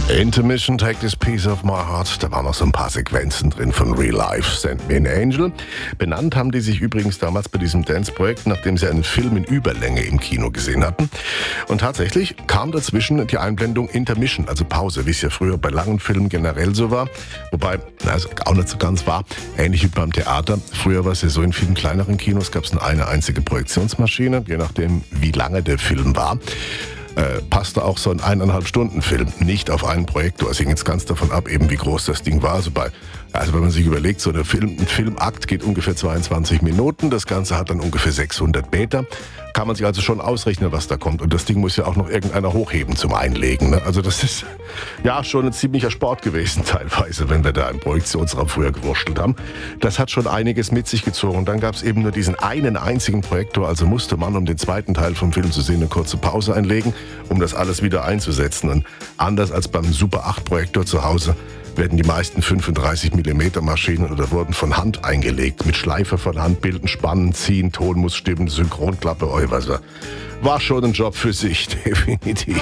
Intermission, Take This Piece of My Heart. Da waren noch so ein paar Sequenzen drin von Real Life, Send Me an Angel. Benannt haben die sich übrigens damals bei diesem Dance-Projekt, nachdem sie einen Film in Überlänge im Kino gesehen hatten. Und tatsächlich kam dazwischen die Einblendung Intermission, also Pause, wie es ja früher bei langen Filmen generell so war. Wobei, also auch nicht so ganz war, ähnlich wie beim Theater. Früher war es ja so, in vielen kleineren Kinos gab es nur eine einzige Projektionsmaschine, je nachdem, wie lange der Film war. Passte auch so ein 1,5-Stunden-Film nicht auf einen Projektor. Es hing jetzt ganz davon ab, eben wie groß das Ding war. Also wenn man sich überlegt, so ein Filmakt geht ungefähr 22 Minuten. Das Ganze hat dann ungefähr 600 Meter. Kann man sich also schon ausrechnen, was da kommt. Und das Ding muss ja auch noch irgendeiner hochheben zum Einlegen. Ne? Also das ist ja schon ein ziemlicher Sport gewesen teilweise, wenn wir da im Projektionsraum früher gewurschtelt haben. Das hat schon einiges mit sich gezogen. Und dann gab es eben nur diesen einen einzigen Projektor. Also musste man, um den zweiten Teil vom Film zu sehen, eine kurze Pause einlegen, um das alles wieder einzusetzen. Und anders als beim Super 8 Projektor zu Hause werden die meisten 35mm Maschinen oder wurden von Hand eingelegt. Mit Schleifer von Hand bilden, spannen, ziehen, Ton muss stimmen, Synchronklappe, was war schon ein Job für sich, definitiv.